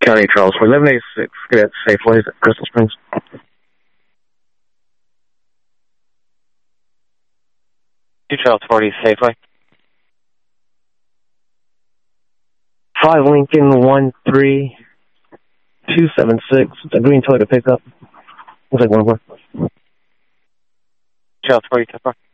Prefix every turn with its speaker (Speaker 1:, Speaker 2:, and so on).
Speaker 1: County, Charles, 1186, get at Safeway, Crystal Springs.
Speaker 2: 2 Charles 40, Safeway.
Speaker 1: 5 Lincoln 13276. It's a green Toyota pickup. Looks like one more.
Speaker 2: Charles 40, 10-4.